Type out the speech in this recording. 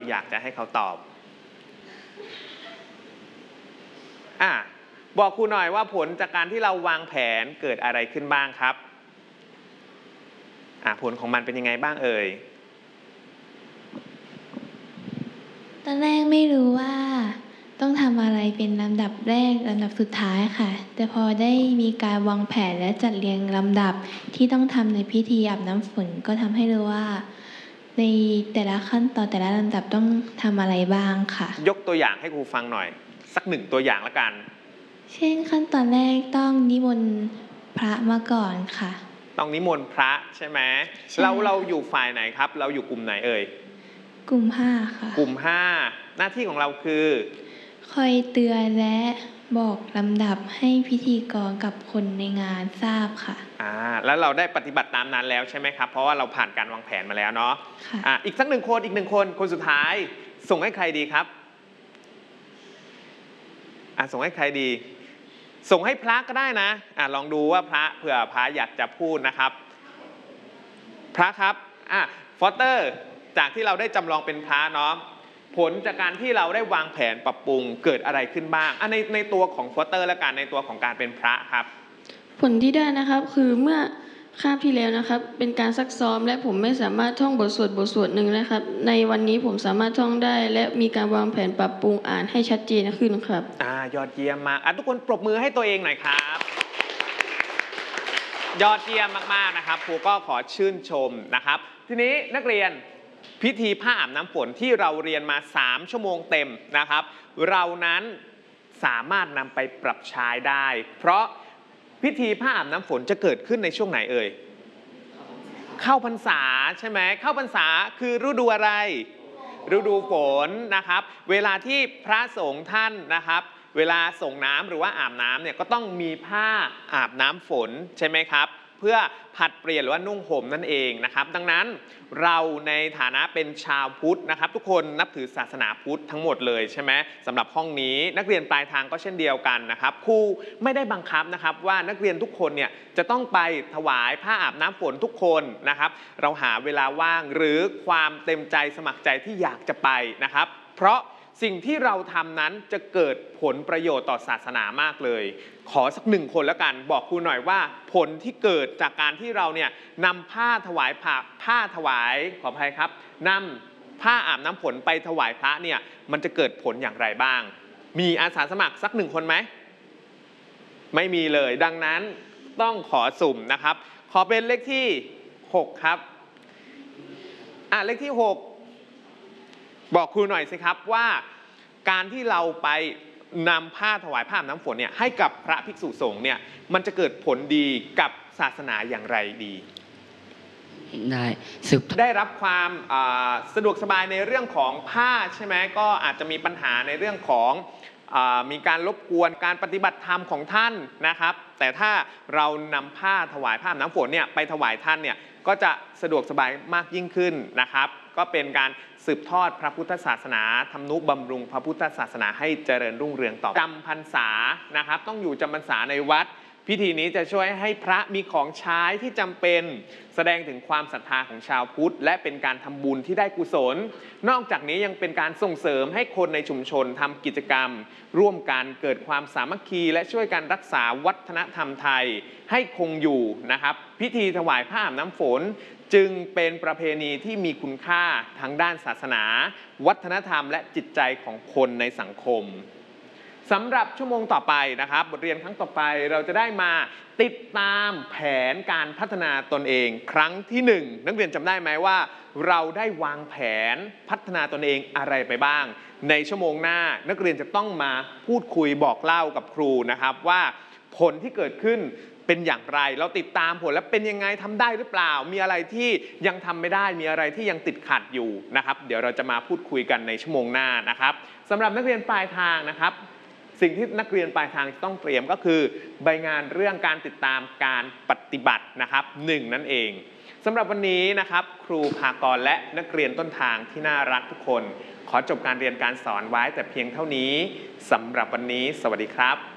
อยากจะให้เขาตอบบอกครูหน่อยว่าผลจากการที่เราวางแผนเกิดอะไรขึ้นบ้างครับผลของมันเป็นยังไงบ้างเอ่ยตอนแรกไม่รู้ว่าต้องทำอะไรเป็นลำดับแรกลำดับสุดท้ายค่ะแต่พอได้มีการวางแผนและจัดเรียงลำดับที่ต้องทำในพิธีอาบน้ำฝนก็ทำให้รู้ว่าในแต่ละขั้นตอนแต่ละลำดับต้องทำอะไรบ้างค่ะยกตัวอย่างให้ครูฟังหน่อยสัก1ตัวอย่างละกันเช่นขั้นตอนแรกต้องนิมนต์พระมาก่อนค่ะต้องนิมนต์พระใช่ไหมเราอยู่ฝ่ายไหนครับเราอยู่กลุ่มไหนเอ่ยกลุ่ม5ค่ะกลุ่ม5หน้าที่ของเราคือคอยเตือนและบอกลำดับให้พิธีกรกับคนในงานทราบค่ะแล้วเราได้ปฏิบัติตามนั้นแล้วใช่ไหมครับเพราะว่าเราผ่านการวางแผนมาแล้วเนาะอีกสักอีกหนึ่งคนสุดท้ายส่งให้ใครดีครับส่งให้ใครดีส่งให้พระก็ได้นะลองดูว่าเผื่อพระอยากจะพูดนะครับพระครับฟอสเตอร์จากที่เราได้จำลองเป็นพระเนาะผลจากการที่เราได้วางแผนปรับปรุงเกิดอะไรขึ้นบ้างในตัวของฟอสเตอร์และการในตัวของการเป็นพระครับผลที่ได้นะครับคือเมื่อคาบที่แล้วนะครับเป็นการซักซ้อมและผมไม่สามารถท่องบทสวดหนึ่งนะครับในวันนี้ผมสามารถท่องได้และมีการวางแผนปรับปรุงอ่านให้ชัดเจนขึ้นครับยอดเยี่ยมมากทุกคนปรบมือให้ตัวเองหน่อยครับยอดเยี่ยมมากๆนะครับครูก็ขอชื่นชมนะครับทีนี้นักเรียนพิธีผ้าอาบน้ำฝนที่เราเรียนมา3ชั่วโมงเต็มนะครับเรานั้นสามารถนำไปปรับใช้ได้เพราะพิธีผ้าอาบน้ำฝนจะเกิดขึ้นในช่วงไหนเอ่ยเข้าพรรษาใช่ไหมเข้าพรรษาคือฤดูอะไรฤดูฝนนะครับเวลาที่พระสงฆ์ท่านนะครับเวลาส่งน้ำหรือว่าอาบน้ำเนี่ยก็ต้องมีผ้าอาบน้ำฝนใช่ไหมครับเพื่อผัดเปลี่ยนหรือว่านุ่งห่มนั่นเองนะครับดังนั้นเราในฐานะเป็นชาวพุทธนะครับทุกคนนับถือศาสนาพุทธทั้งหมดเลยใช่ไหมสำหรับห้องนี้นักเรียนปลายทางก็เช่นเดียวกันนะครับครูไม่ได้บังคับนะครับว่านักเรียนทุกคนเนี่ยจะต้องไปถวายผ้าอาบน้ำฝนทุกคนนะครับเราหาเวลาว่างหรือความเต็มใจสมัครใจที่อยากจะไปนะครับเพราะสิ่งที่เราทำนั้นจะเกิดผลประโยชน์ต่อศาสนามากเลยขอสัก1คนแล้วกันบอกครูหน่อยว่าผลที่เกิดจากการที่เราเนี่ยนำผ้าถวายขออภัยครับนำผ้าอาบน้ำฝนไปถวายพระเนี่ยมันจะเกิดผลอย่างไรบ้างมีอาสาสมัครสัก1คนไหมไม่มีเลยดังนั้นต้องขอสุ่มนะครับขอเป็นเลขที่6ครับเลขที่6บอกครูหน่อยสิครับว่าการที่เราไปนำผ้าถวายผ้าอาบน้ำฝนเนี่ยให้กับพระภิกษุสงฆ์เนี่ยมันจะเกิดผลดีกับศาสนาอย่างไรดีได้รับความสะดวกสบายในเรื่องของผ้าใช่ไหมก็อาจจะมีปัญหาในเรื่องของมีการรบกวนการปฏิบัติธรรมของท่านนะครับแต่ถ้าเรานำผ้าถวายผ้าอาบน้ำฝนเนี่ยไปถวายท่านเนี่ยก็จะสะดวกสบายมากยิ่งขึ้นนะครับก็เป็นการสืบทอดพระพุทธศาสนาทำนุบำรุงพระพุทธศาสนาให้เจริญรุ่งเรืองต่อจำพรรษานะครับต้องอยู่จำพรรษาในวัดพิธีนี้จะช่วยให้พระมีของใช้ที่จำเป็นแสดงถึงความศรัทธาของชาวพุทธและเป็นการทำบุญที่ได้กุศลนอกจากนี้ยังเป็นการส่งเสริมให้คนในชุมชนทำกิจกรรมร่วมกันเกิดความสามัคคีและช่วยกันรักษาวัฒนธรรมไทยให้คงอยู่นะครับพิธีถวายผ้าอาบน้ำฝนจึงเป็นประเพณีที่มีคุณค่าทั้งด้านศาสนาวัฒนธรรมและจิตใจของคนในสังคมสำหรับชั่วโมงต่อไปนะครับบทเรียนครั้งต่อไปเราจะได้มาติดตามแผนการพัฒนาตนเองครั้งที่1นักเรียนจำได้ไหมว่าเราได้วางแผนพัฒนาตนเองอะไรไปบ้างในชั่วโมงหน้านักเรียนจะต้องมาพูดคุยบอกเล่ากับครูนะครับว่าผลที่เกิดขึ้นเป็นอย่างไรเราติดตามผลแล้วเป็นยังไงทำได้หรือเปล่ามีอะไรที่ยังทำไม่ได้มีอะไรที่ยังติดขัดอยู่นะครับเดี๋ยวเราจะมาพูดคุยกันในชั่วโมงหน้านะครับสำหรับนักเรียนปลายทางนะครับสิ่งที่นักเรียนปลายทางต้องเตรียมก็คือใบงานเรื่องการติดตามการปฏิบัตินะครับ1นั่นเองสำหรับวันนี้นะครับครูภากรและนักเรียนต้นทางที่น่ารักทุกคนขอจบการเรียนการสอนไว้แต่เพียงเท่านี้สำหรับวันนี้สวัสดีครับ